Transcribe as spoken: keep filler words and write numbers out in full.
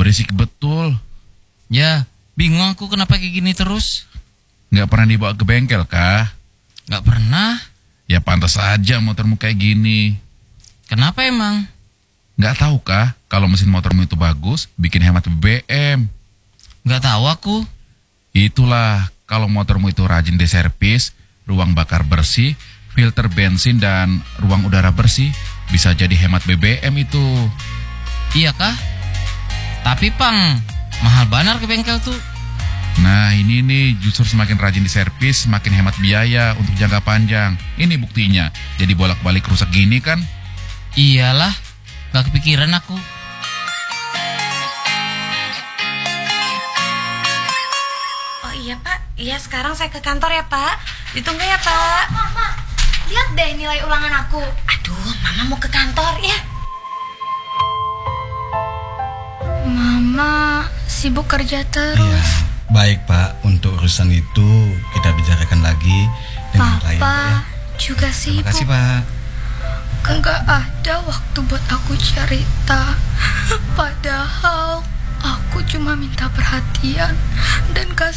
berisik betul. Ya, bingung aku kenapa kayak gini terus. Nggak pernah dibawa ke bengkel kah? Nggak pernah. Ya pantas aja motormu kayak gini. Kenapa emang? Nggak tahu kah kalau mesin motormu itu bagus, bikin hemat B B M? Nggak tahu aku. Itulah, kalau motormu itu rajin diservis, ruang bakar bersih, filter bensin dan ruang udara bersih, bisa jadi hemat B B M itu. Iya kah? Tapi Pang, mahal benar ke bengkel tuh. Nah ini nih, justru semakin rajin diservis, semakin hemat biaya untuk jangka panjang. Ini buktinya, jadi bolak-balik rusak gini kan? Iyalah, gak kepikiran aku. Oh iya Pak, iya sekarang saya ke kantor ya Pak. Ditunggu ya Pak. Mama, lihat deh nilai ulangan aku. Aduh, Mama mau ke kantor ya. Mama sibuk kerja terus. Iya, baik Pak. Untuk urusan itu kita bicarakan lagi dengan klien Pak ya. Juga sibuk. Terima kasih Pak. Enggak ada waktu buat aku cerita. Padahal aku cuma minta perhatian dan kasih